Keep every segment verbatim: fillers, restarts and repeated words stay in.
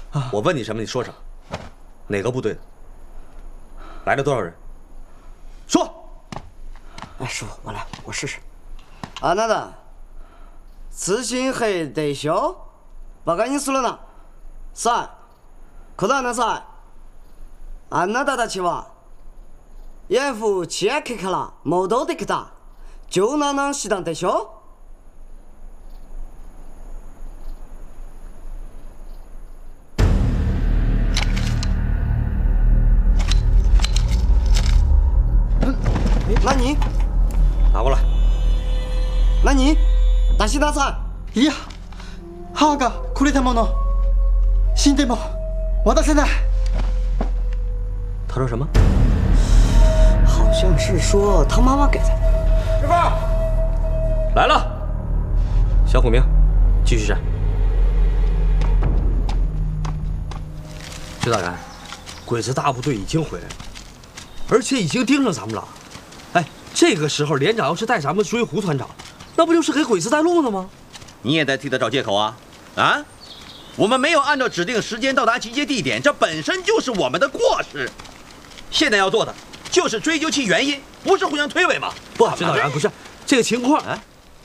我问你什么，你说什么。哪个部队的？来了多少人？说。 哎，师傅，我来，我试试。啊，那的，自信黑得小，把赶紧输了呢。三，可到那三。安娜达达去哇。严父切克克拉，毛豆的克达，就那能适当得小。 何？ 拿过来。 何？出しなさい。いや、母がくれたもの、死んでも渡せない。 他说什么？ 好像是说他妈妈给的。 师傅，来了。小虎明，继续战。薛大然，鬼子大部队已经回来了，而且已经盯上咱们了。 哎，这个时候连长要是带咱们追胡团长，那不就是给鬼子带路呢吗？ 你也在替他找借口啊！啊，我们没有按照指定时间到达集结地点，这本身就是我们的过失。现在要做的就是追究其原因，不是互相推诿吗？ 不，薛导员，不是这个情况。哎，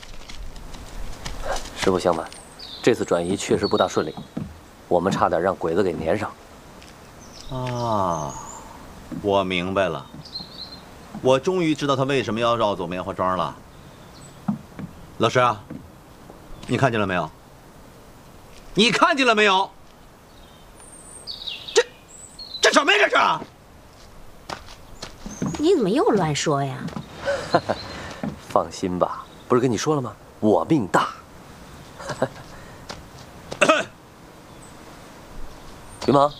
实不相瞒，这次转移确实不大顺利，我们差点让鬼子给粘上。 啊，我明白了。 我终于知道他为什么要绕走棉花庄了。老师啊，你看见了没有？你看见了没有？这这什么呀？这是？ 你怎么又乱说呀？ 放心吧，不是跟你说了吗？我命大。云鹏，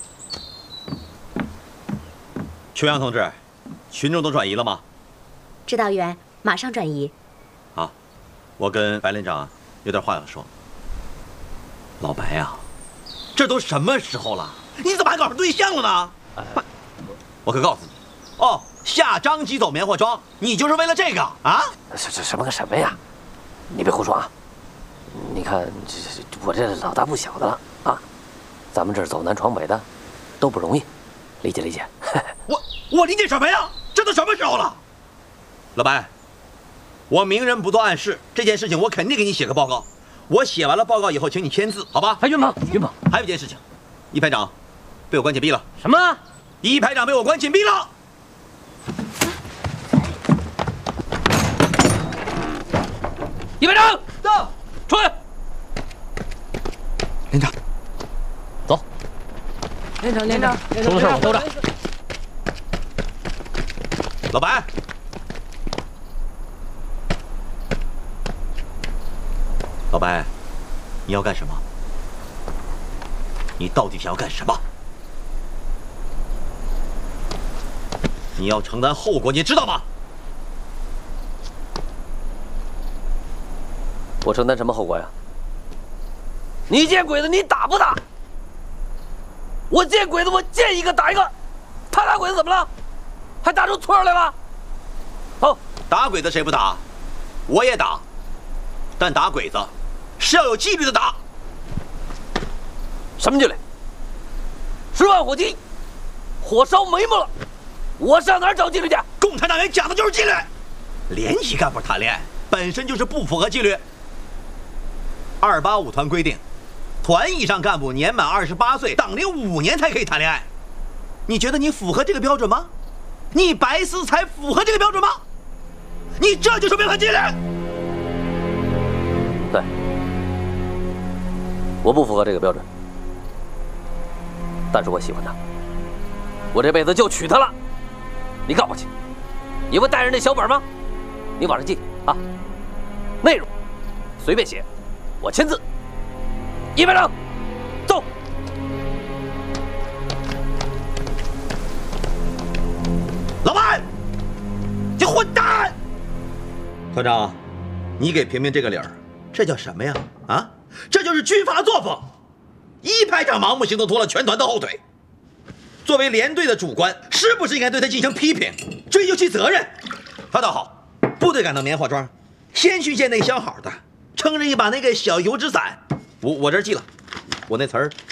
邱阳同志。 群众都转移了吗？ 指导员，马上转移。 好，我跟白连长有点话要说。老白呀、啊，这都什么时候了，你怎么还搞上对象了呢？哎、我可告诉你，哦，下张吉走棉花庄，你就是为了这个啊？ 这这什么个什么呀？你别胡说啊！你看，这这我这老大不小的了啊，咱们这儿走南闯北的，都不容易，理解理解。 我我理解什么呀？ 这都什么时候了，老白，我明人不做暗事，这件事情我肯定给你写个报告。我写完了报告以后，请你签字，好吧？ 哎，云鹏，云鹏， 还有一件事情，一排长被我关紧闭了。 什么？ 一排长被我关紧闭了。 一排长到，出来。 连长， 走。 连长，连长， 出了事我兜着。 老白，老白，你要干什么？你到底想要干什么？你要承担后果，你知道吗？ 我承担什么后果呀？你见鬼子你打不打？我见鬼子我见一个打一个，他打鬼子怎么了？ 还打出错来了！ 好，打鬼子谁不打？我也打，但打鬼子是要有纪律的打。 什么纪律？十万火急，火烧眉毛了，我上哪儿找纪律去？ 共产党员讲的就是纪律，连级干部谈恋爱本身就是不符合纪律。二八五团规定，团以上干部年满二十八岁，党龄五年才可以谈恋爱。你觉得你符合这个标准吗？ 你白丝才符合这个标准吗？你这就是违反纪律。 对，我不符合这个标准，但是我喜欢他，我这辈子就娶她了。你告我去，你不带着那小本吗？你往上记啊，内容随便写，我签字。一排长，走。 老白，这混蛋！团长，你给评评这个理儿，这叫什么呀？啊，这就是军阀作风。一排长盲目行动拖了全团的后腿。作为连队的主官，是不是应该对他进行批评，追究其责任？他倒好，部队赶到棉花庄，先去见那个相好的，撑着一把那个小油纸伞。我我这儿记了，我那词儿